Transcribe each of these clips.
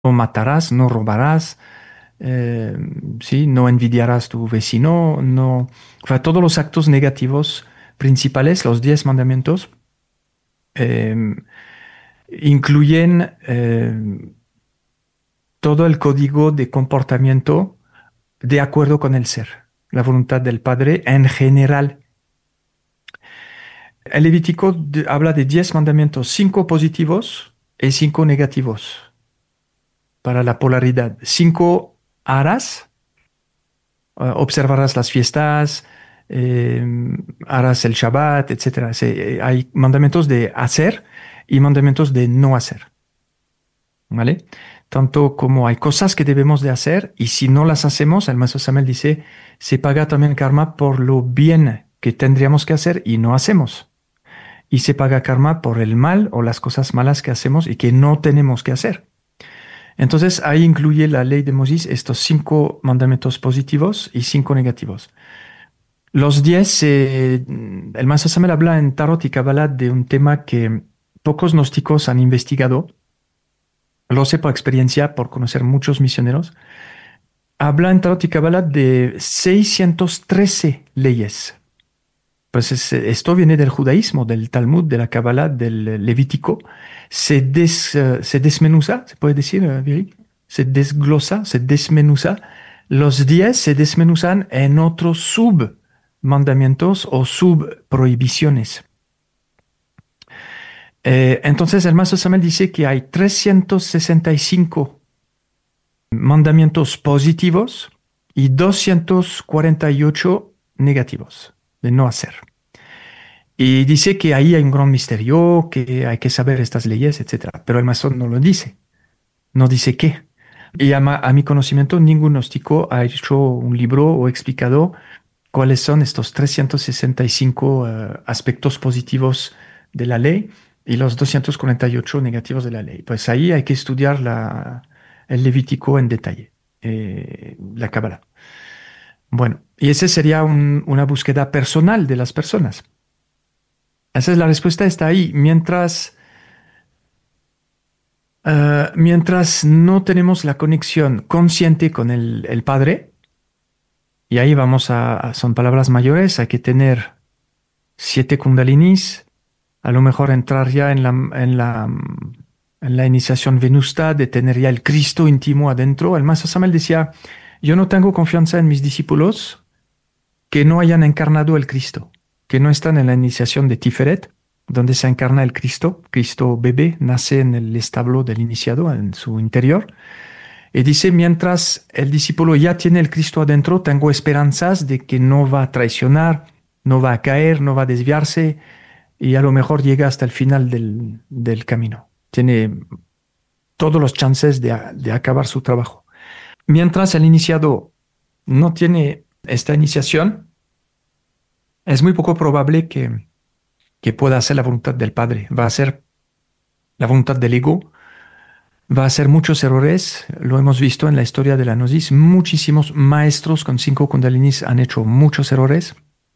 no matarás, no robarás, eh, sí, no envidiarás tu vecino, no, o sea, todos los actos negativos principales, los 10 mandamientos, eh, incluyen todo el código de comportamiento de acuerdo con el ser, la voluntad del Padre en general. El Levítico habla de 10 mandamientos, 5 positivos y 5 negativos para la polaridad. 5 harás, observarás las fiestas, eh, harás el Shabbat, etcétera. Hay mandamientos de hacer y mandamientos de no hacer, ¿vale? Tanto como hay cosas que debemos de hacer y si no las hacemos, el maestro Samuel dice, se paga también karma por lo bien que tendríamos que hacer y no hacemos. Y se paga karma por el mal o las cosas malas que hacemos y que no tenemos que hacer. Entonces ahí incluye la ley de Moisés estos 5 mandamientos positivos y 5 negativos. Los 10, el maestro Samuel habla en Tarot y Kabbalah de un tema que pocos gnósticos han investigado. Lo sé por experiencia, por conocer muchos misioneros. Habla en Tarot y Kabbalah de 613 leyes. Pues esto viene del judaísmo, del Talmud, de la Kabbalah, del Levítico. Se desmenuza, se puede decir, Viri? Se desglosa, se desmenuza. Los 10 se desmenuzan en otros submandamientos o subprohibiciones. Entonces el Maestro Samuel dice que hay 365 mandamientos positivos y 248 negativos de no hacer. Y dice que ahí hay un gran misterio, que hay que saber estas leyes, etcétera. Pero el maestro no lo dice, no dice qué. Y a mi conocimiento, ningún gnóstico ha hecho un libro o explicado cuáles son estos 365 aspectos positivos de la ley y los 248 negativos de la ley. Pues ahí hay que estudiar el Levítico en detalle, la Cábala. Bueno, y esa sería una búsqueda personal de las personas. Esa es la respuesta, está ahí. Mientras no tenemos la conexión consciente con el Padre, y ahí vamos son palabras mayores, hay que tener 7 kundalinis, a lo mejor entrar ya en la iniciación venusta, de tener ya el Cristo íntimo adentro. El Maestro Samuel decía, yo no tengo confianza en mis discípulos que no hayan encarnado el Cristo, que no están en la iniciación de Tiferet, donde se encarna el Cristo. Cristo bebé nace en el establo del iniciado, en su interior. Y dice, mientras el discípulo ya tiene el Cristo adentro, tengo esperanzas de que no va a traicionar, no va a caer, no va a desviarse y a lo mejor llega hasta el final del camino. Tiene todos los chances de acabar su trabajo. Mientras el iniciado no tiene esta iniciación, es muy poco probable que pueda hacer la voluntad del Padre. Va a hacer la voluntad del ego, va a hacer muchos errores. Lo hemos visto en la historia de la Gnosis. Muchísimos maestros con 5 kundalinis han hecho muchos errores.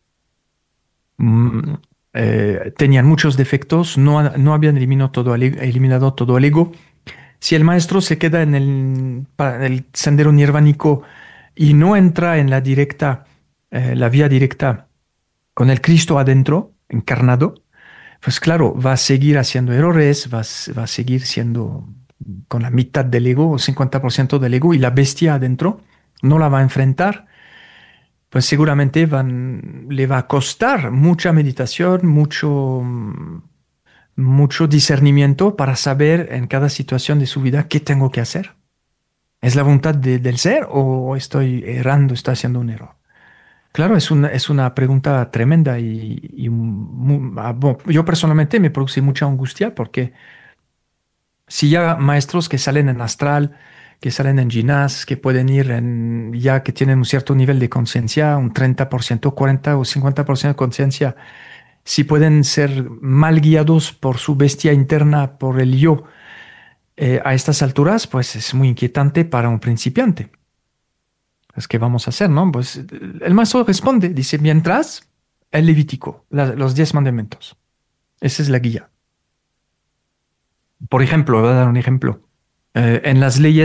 Mm, Tenían muchos defectos, no habían eliminado todo el ego. Si el maestro se queda en el sendero nirvánico y no entra en la vía directa con el Cristo adentro, encarnado, pues claro, va a seguir haciendo errores, va a seguir siendo con la mitad del ego o 50% del ego y la bestia adentro no la va a enfrentar, pues seguramente le va a costar mucha meditación, mucho discernimiento para saber en cada situación de su vida qué tengo que hacer. ¿Es la voluntad del ser o estoy errando, estoy haciendo un error? Claro, es una pregunta tremenda yo personalmente me produce mucha angustia porque si ya maestros que salen en astral, que salen en ginás, que pueden ir ya que tienen un cierto nivel de conciencia, un 30%, 40 o 50% de conciencia, si pueden ser mal guiados por su bestia interna, por el yo, a estas alturas, pues es muy inquietante para un principiante. Pues, ¿qué vamos a hacer, no? Pues el maestro responde, dice, mientras el Levítico, los 10 mandamientos. Esa es la guía. Por ejemplo, voy a dar un ejemplo. En las leyes